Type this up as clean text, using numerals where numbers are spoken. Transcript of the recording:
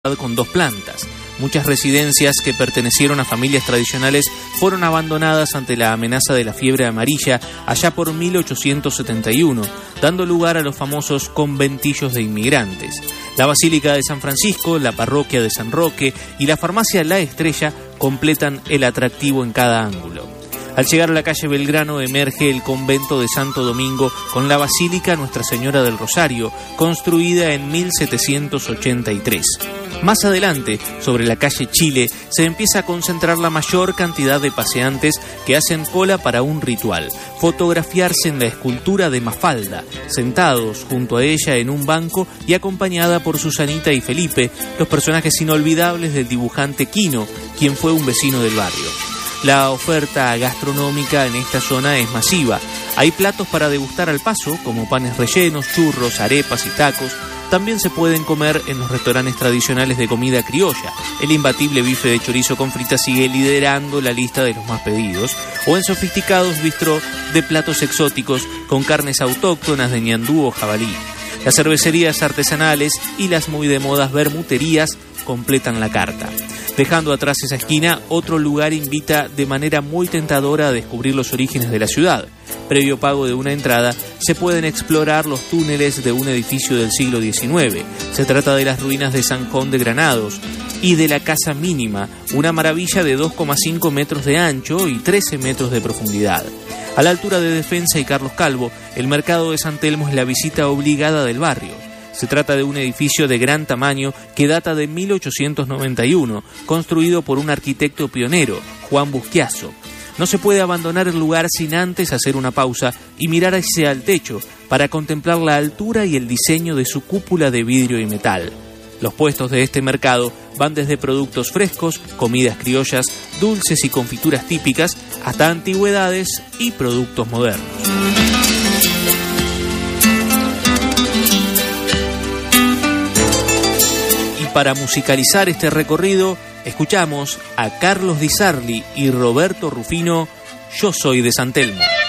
con 2 plantas. Muchas residencias que pertenecieron a familias tradicionales fueron abandonadas ante la amenaza de la fiebre amarilla allá por 1871, dando lugar a los famosos conventillos de inmigrantes. La Basílica de San Francisco, la Parroquia de San Roque y la Farmacia La Estrella completan el atractivo en cada ángulo. Al llegar a la calle Belgrano emerge el convento de Santo Domingo con la Basílica Nuestra Señora del Rosario, construida en 1783. Más adelante, sobre la calle Chile, se empieza a concentrar la mayor cantidad de paseantes que hacen cola para un ritual: fotografiarse en la escultura de Mafalda, sentados junto a ella en un banco y acompañada por Susanita y Felipe, los personajes inolvidables del dibujante Quino, quien fue un vecino del barrio. La oferta gastronómica en esta zona es masiva. Hay platos para degustar al paso, como panes rellenos, churros, arepas y tacos. También se pueden comer en los restaurantes tradicionales de comida criolla. El imbatible bife de chorizo con fritas sigue liderando la lista de los más pedidos, o en sofisticados bistró de platos exóticos con carnes autóctonas de ñandú o jabalí. Las cervecerías artesanales y las muy de modas vermuterías completan la carta. Dejando atrás esa esquina, otro lugar invita de manera muy tentadora a descubrir los orígenes de la ciudad. Previo pago de una entrada, se pueden explorar los túneles de un edificio del siglo XIX. Se trata de las ruinas de San Juan de Granados y de la Casa Mínima, una maravilla de 2,5 metros de ancho y 13 metros de profundidad. A la altura de Defensa y Carlos Calvo, el mercado de San Telmo es la visita obligada del barrio. Se trata de un edificio de gran tamaño que data de 1891, construido por un arquitecto pionero, Juan Busquiazo. No se puede abandonar el lugar sin antes hacer una pausa y mirar hacia el techo para contemplar la altura y el diseño de su cúpula de vidrio y metal. Los puestos de este mercado van desde productos frescos, comidas criollas, dulces y confituras típicas, hasta antigüedades y productos modernos. Para musicalizar este recorrido, escuchamos a Carlos Di Sarli y Roberto Rufino, Yo soy de San Telmo.